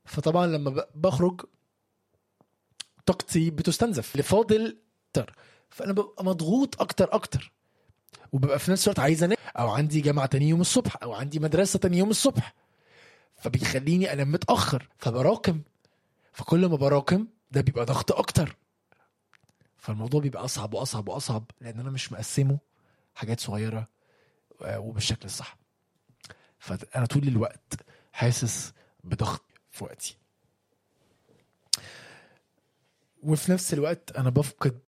فطبعا لما بخرج طاقتي بتستنزف لفاضل اكتر، فانا ببقى مضغوط اكتر، وببقى في نفس الوقت عايز انام، او عندي جامعه تاني يوم الصبح، او عندي مدرسه تاني يوم الصبح، فبيخليني انام متاخر، فبراكم. فكل ما براكم ده بيبقى ضغط اكتر، فالموضوع بيبقى اصعب واصعب واصعب، لان انا مش مقسمه حاجات صغيره وبالشكل الصح. فانا طول الوقت حاسس بضغط في وقتي، وفي نفس الوقت انا بفقد